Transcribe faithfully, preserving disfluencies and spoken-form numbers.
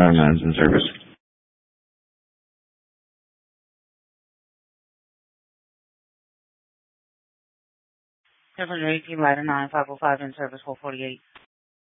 Ladder nine's in service. seven eighteen Ladder nine, five oh five in service, four forty-eight.